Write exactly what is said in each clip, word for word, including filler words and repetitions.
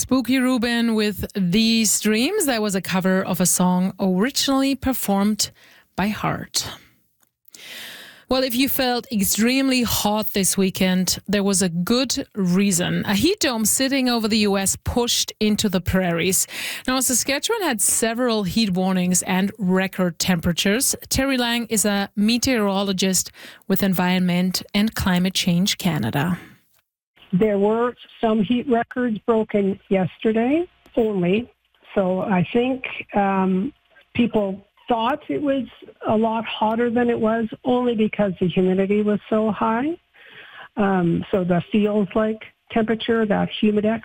Spooky Rubin with These Dreams. That was a cover of a song originally performed by Heart. Well, if you felt extremely hot this weekend, there was a good reason. A heat dome sitting over the U S pushed into the prairies. Now, Saskatchewan had several heat warnings and record temperatures. Terry Lang is a meteorologist with Environment and Climate Change Canada. There were some heat records broken yesterday only, so I think um, people thought it was a lot hotter than it was only because the humidity was so high. Um, so the feels like temperature, that humidex.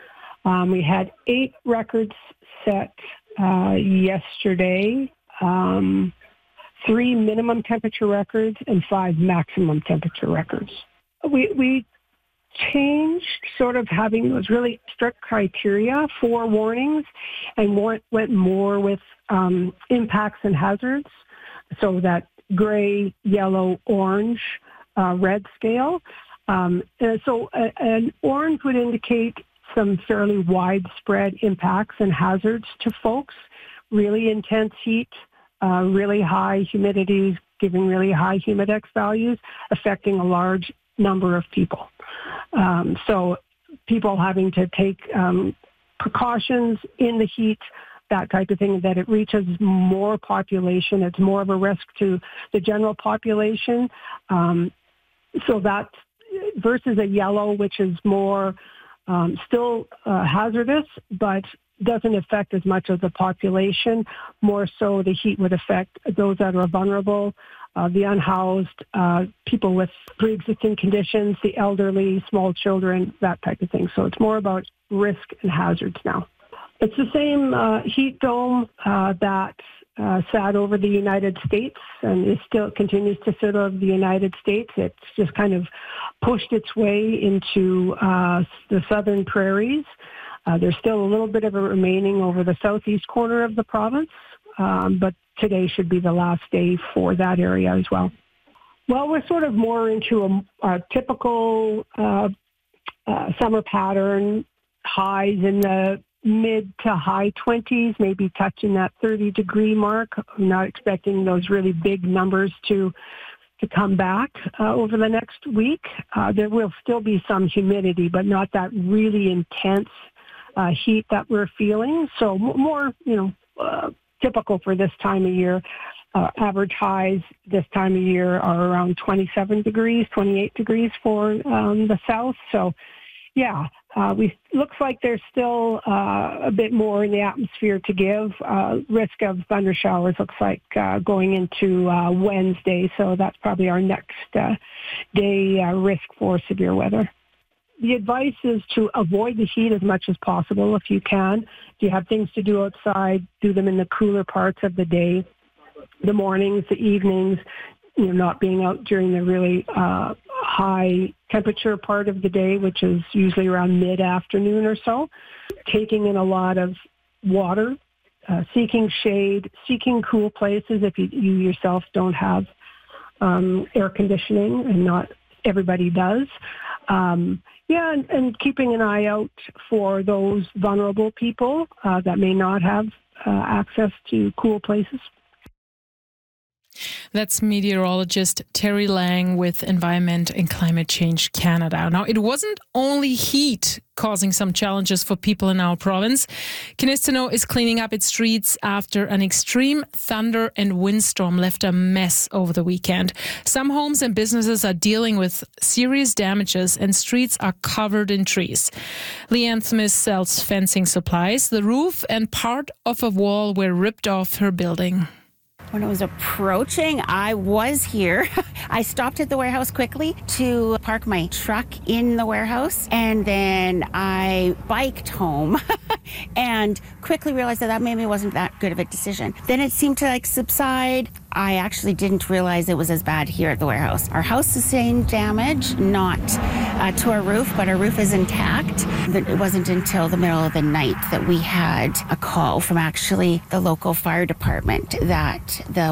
Um, we had eight records set uh, yesterday, um, three minimum temperature records and five maximum temperature records. We we changed sort of having those really strict criteria for warnings and went, went more with um, impacts and hazards, so that gray, yellow, orange, uh, red scale. Um, and so a, an orange would indicate some fairly widespread impacts and hazards to folks, really intense heat, uh, really high humidities, giving really high humidex values, affecting a large number of people. Um, so people having to take um, precautions in the heat, that type of thing, that it reaches more population. It's more of a risk to the general population. Um, so that versus a yellow, which is more um, still uh, hazardous, but doesn't affect as much of the population. More so the heat would affect those that are vulnerable, Uh, the unhoused, uh, people with pre-existing conditions, the elderly, small children, that type of thing. So it's more about risk and hazards now. It's the same uh, heat dome uh, that uh, sat over the United States and it still continues to sit over the United States. It's just kind of pushed its way into uh, the southern prairies. Uh, there's still a little bit of it remaining over the southeast corner of the province, um, but today should be the last day for that area as well. Well, we're sort of more into a, a typical uh, uh, summer pattern, highs in the mid to high twenties, maybe touching that thirty degree mark. I'm not expecting those really big numbers to to come back uh, over the next week. Uh, there will still be some humidity, but not that really intense uh, heat that we're feeling. So more, you know, uh, typical for this time of year. Uh, average highs this time of year are around twenty-seven degrees, twenty-eight degrees for um, the south. So, yeah, uh, we looks like there's still uh, a bit more in the atmosphere to give. Uh, risk of thunder showers looks like uh, going into uh, Wednesday. So that's probably our next uh, day uh, risk for severe weather. The advice is to avoid the heat as much as possible if you can. If you have things to do outside, do them in the cooler parts of the day, the mornings, the evenings, you know, not being out during the really uh, high temperature part of the day, which is usually around mid-afternoon or so. Taking in a lot of water, uh, seeking shade, seeking cool places if you, you yourself don't have um, air conditioning, and not everybody does. Um, yeah, and, and keeping an eye out for those vulnerable people uh, that may not have uh, access to cool places. That's meteorologist Terry Lang with Environment and Climate Change Canada. Now, it wasn't only heat causing some challenges for people in our province. Kinistino is cleaning up its streets after an extreme thunder and windstorm left a mess over the weekend. Some homes and businesses are dealing with serious damages and streets are covered in trees. Leanne Smith sells fencing supplies. The roof and part of a wall were ripped off her building. When it was approaching, I was here. I stopped at the warehouse quickly to park my truck in the warehouse, and then I biked home and quickly realized that that maybe wasn't that good of a decision. Then it seemed to like subside. I actually didn't realize it was as bad here at the warehouse. Our house sustained damage, not uh, to our roof, but our roof is intact. It wasn't until the middle of the night that we had a call from actually the local fire department that the